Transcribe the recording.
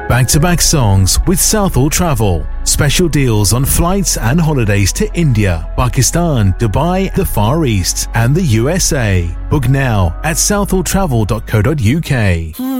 Back-to-back songs with Southall Travel. Special deals on flights and holidays to India, Pakistan, Dubai, the Far East and the USA. Book now at southalltravel.co.uk.